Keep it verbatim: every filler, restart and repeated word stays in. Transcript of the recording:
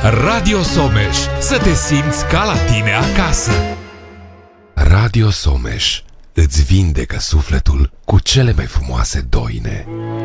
Radio Someș. Să te simți ca la tine acasă. Radio Someș îți vindecă sufletul cu cele mai frumoase doine.